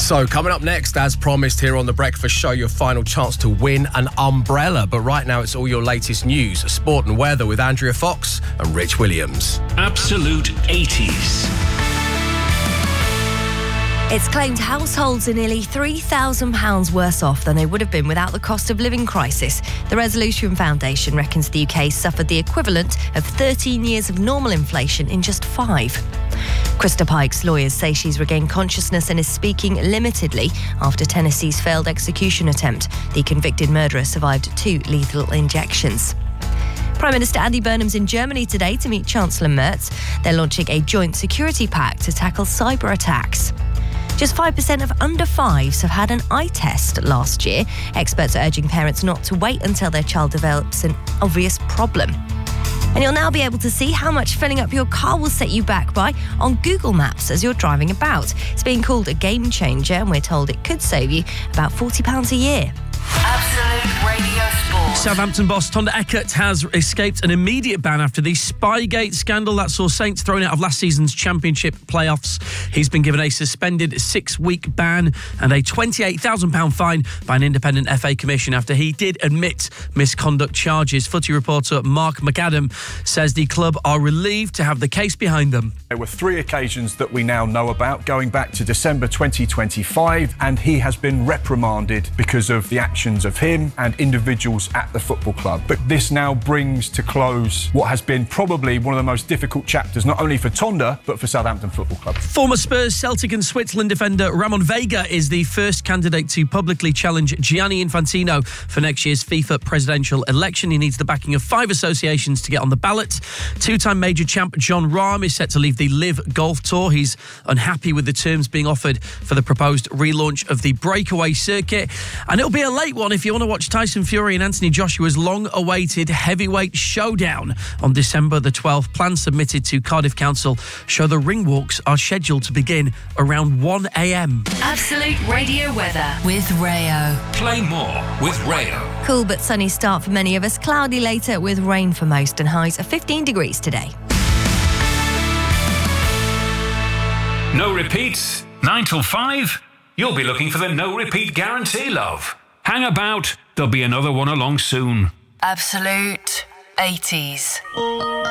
So, coming up next, as promised here on The Breakfast Show, your final chance to win an umbrella. But right now, it's all your latest news, sport and weather with Andrea Fox and Rich Williams. Absolute 80s. It's claimed households are nearly £3,000 worse off than they would have been without the cost of living crisis. The Resolution Foundation reckons the UK suffered the equivalent of 13 years of normal inflation in just 5. Krista Pike's lawyers say she's regained consciousness and is speaking limitedly after Tennessee's failed execution attempt. The convicted murderer survived 2 lethal injections. Prime Minister Andy Burnham's in Germany today to meet Chancellor Merz. They're launching a joint security pact to tackle cyber attacks. Just 5% of under 5s have had an eye test last year. Experts are urging parents not to wait until their child develops an obvious problem. And you'll now be able to see how much filling up your car will set you back by on Google Maps as you're driving about. It's being called a game changer, and we're told it could save you about £40 a year. Absolute Radio Sport. Southampton boss Tonda Eckert has escaped an immediate ban after the Spygate scandal that saw Saints thrown out of last season's Championship playoffs. He's been given a suspended 6-week ban and a £28,000 fine by an independent FA commission after he did admit misconduct charges. Footy reporter Mark McAdam says the club are relieved to have the case behind them. There were 3 occasions that we now know about, going back to December 2025, and he has been reprimanded because of the actions of him and individuals at the football club. But this now brings to close what has been probably one of the most difficult chapters, not only for Tonda, but for Southampton Football Club. Former Spurs, Celtic and Switzerland defender Ramon Vega is the first candidate to publicly challenge Gianni Infantino for next year's FIFA presidential election. He needs the backing of 5 associations to get on the ballot. 2-time major champ Jon Rahm is set to leave the Live Golf Tour. He's unhappy with the terms being offered for the proposed relaunch of the breakaway circuit. And it'll be a late one if you want to watch Tyson Fury and Anthony Joshua's long-awaited heavyweight showdown on December the 12th. Plans submitted to Cardiff Council show the ring walks are scheduled to begin around 1 a.m. Absolute Radio weather with Rayo. Play more with Rayo. Cool but sunny start for many of us. Cloudy later with rain for most and highs of 15 degrees today. No repeats, 9 till 5. You'll be looking for the no repeat guarantee, love. Hang about, there'll be another one along soon. Absolute 80s.